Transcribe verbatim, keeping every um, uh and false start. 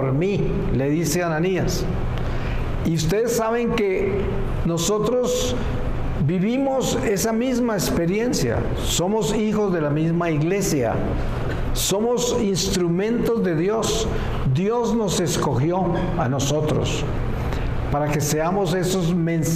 por mí, le dice Ananías. Y ustedes saben que nosotros vivimos esa misma experiencia. Somos hijos de la misma iglesia. Somos instrumentos de Dios. Dios nos escogió a nosotros para que seamos esos mensajeros